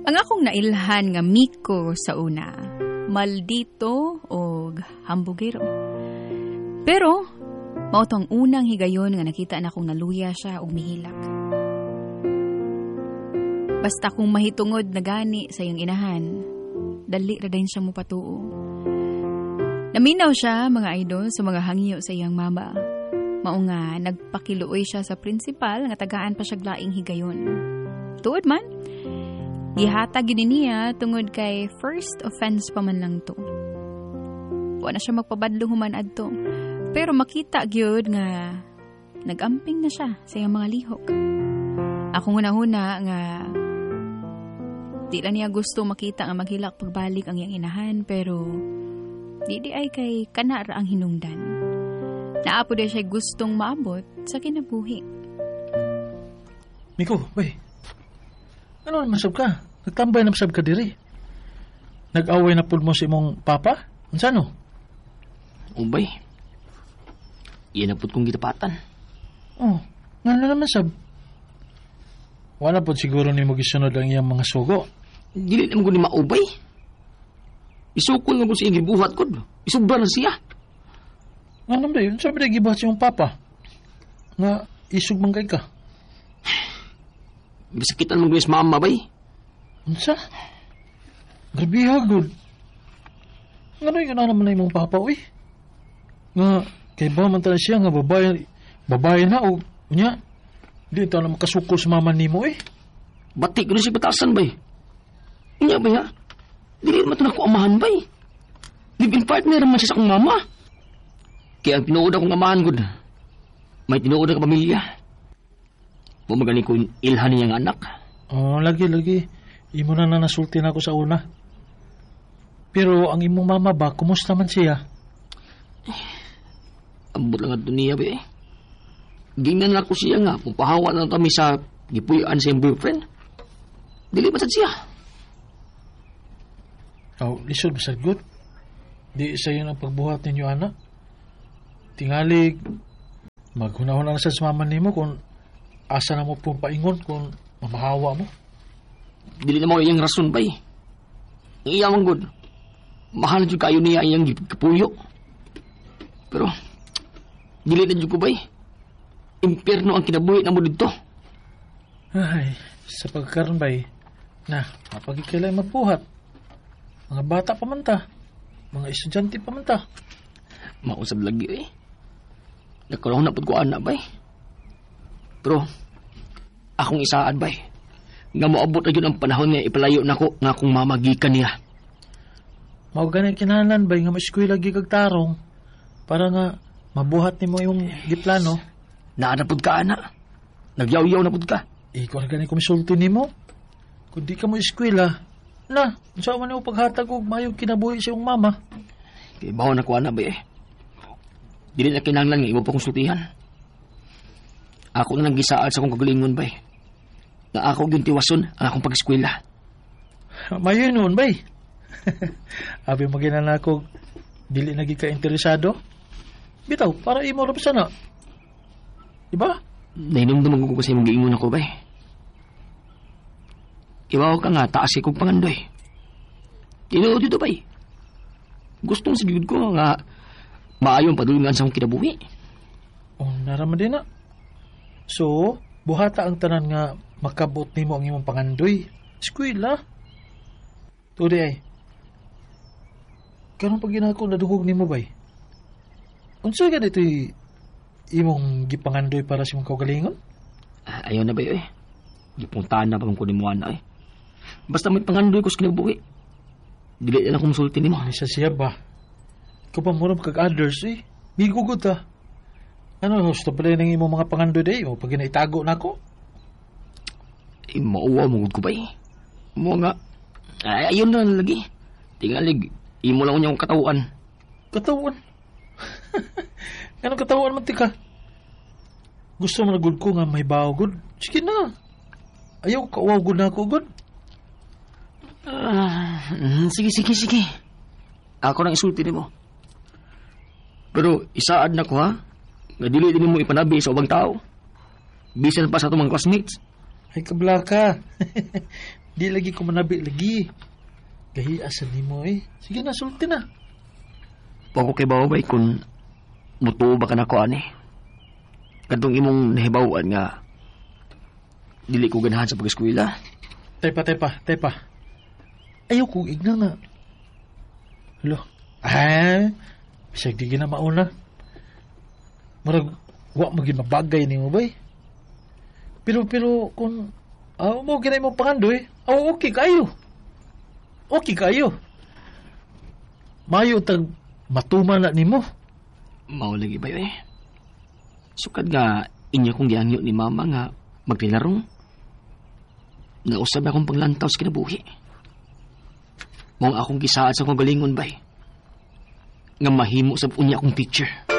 Ang akong nailhan nga Miko sa una, maldito o hambugero. Pero, mao to ang unang higayon nga nakita na akong naluya siya og mihilak. Basta kung mahitungod na gani sa iyong inahan, dali ra din siya mo patuo. Naminaw siya, mga idol, sa mga hangyo sa iyang mama. Mao nga, nagpakiluoy siya sa prinsipal nga tagaan pa siya glaing higayon. Tuod man, gihatag yun niya tungod kay first offense pa man lang to. Wala siya magpabadlong human adto. Pero makita gyud nga nagamping na siya sa iyang mga lihok. Ako huna-huna nga di lang niya gusto makita nga maghilak pagbalik ang iyang inahan, pero di ay kay kana ra ang hinungdan. Naapo din siya gustong maabot sa kinabuhi. Miko, bay. Ano masab ka? Nagtambay na masab ka diri. Nag-away na pud mo sa imong papa? Unsano? Ubay. Iyan na pud kong gitapatan. Oh, nga na naman sab. Wala po siguro ni mo gisunod ang iyang mga sugo. Dili naman ko ni maubay. Isukol nga ko sa iyang gibuhat ko. Isubra na siya. Nga naman ba yun? Sabi na gibuhat sa iyong papa. Nga isug man kay ka. Bisakitan mo ko sa mama bay. Unsa? Grabe hagod. Nga na naman na imong papa, uy. Nga, kay ba man tala siya nga babae na o niya. Di ito na makasukol sa mama ni mo, eh. Batik ko na si batasan bay. Niya bay ha? Dili naman ito na ko amahan bay. Live-in partner naman siya sa akong mama. Kaya ang tinuod akong amahan ko, may tinuod na pamilya. Bumagaling ko ilhan niyang anak. Oh, lagi. Imo na nasulti na ako sa una. Pero ang imong mama ba, kumusta man siya? Ambot lang at niya ba eh. Gingnan ako siya nga, kung pahawa na kami sa gipuyaan sa iyong boyfriend. Dili masad siya. Oh, lisod masad good. Di sa yun ang pagbuhat ninyo, anak. Tingalig, maghunahon na sa mama ni mo kung asa na mo pong paingon kung mamahawa mo. Dili na mo iyang rason ba eh. Ang iyamang good. Mahal na kayo niya iyang kapuyo. Pero, dili na ko ba eh. Impyerno ang kinabuhi na mo dito. Ay, sa pagkaroon ba eh. Na, mapagkikilay magbuhat. Mga bata pa man ta. Mga estudyante pa man ta. Mausap lagi eh. Nagkalawang na po ko anak ba eh. Pero, akong isaad ba eh. Nga moabot na yun ang panahon niya ipalayo na ko nga akong mamagikan niya. Mao ganang kinahanglan ba nga ma-eskwela lagi kag tarong para nga mabuhat nimo yung giplano. Naanapod ka, anak. Nagyaw-yaw na pod ka. Ikaw na ganang kumisulti nimo. Kung di ka mo eskwela, na, saan man yung paghatag og mayong kinabuhi sa iyong mama. Kaya baho na ko, anak ba eh. Dili na kinahanglan nga iba pa kong sultihan. Ako na naggisaal sa akong kagalingon ba eh. Na ako gintiwason ang akong pag-eskwela. Mayo noon ba eh. Abi maginan ako dili nagi ka interesado. Bitaw, para imo ra sana. Diba? Nainumdum ko kasi mong giingon ako ba eh. Iwaw ka nga, taas ikong pangandoy. Tinuod dito ba eh. Gustong sigid ko nga maayong padulungan sa akong kinabuhi. Oh, naraman din na. So, buhata ang tanan nga makabot nimo ang imong pangandoy. Eskwela. Tuloy ay. Karon pag ginako nadungog nimo bay. Unsa gid ito imong gipangandoy para sa imong kaugalingon? Ayaw na ba eh. Gipuntahan na pa kung kunin mo ana eh. Basta may pangandoy ko sa kinabuhi. Dili na akong sulti nimo. Ano siya ba? Ikaw pa muna kag others eh. Migugod ha. Ano, gusto pala ng imong mga pangandoy day o pag inaitago na ako? Mauwa mo ko ba eh. Mo nga. Ayun na lagi. Tingalig. Imo lang niyang katawan. Katawan? Anong katawan man tika? Gusto mo na good ko nga may bawo good? Sige na. Ayaw kawaw good na ako good. Sige. Ako nang isulti ni mo. Pero isaad na ko ha. Nga dili din mo ipanabi sa ubang tao. Bisan pa sa itong mga classmates. Ay kabla ka. Di lagi ko manabi lagi. Gahiasan ni mo eh. Sige na, sulti na. Pako kay bawa bay kung mutuo ba ka na ko ani. Kadtong imong nahibawaan nga dili ko ganahan sa pag-eskwela. Tepa. Ayaw kong igna nga. Hello? Bisag di na mauna. Marag, wak maging mabagay ni mo bay. Pero kung mo ginay mo pangandoy, okay kayo. Okay kayo. Mayo tag matuman na ni mo. Mao lagi ba eh. Sukad nga inyo kong giangyo ni mama nga magtilarong. Nausab akong panglantaw sa kinabuhi. Mong akong gisaad sa kong galingon bay. Nga mahimo sa unya akong teacher.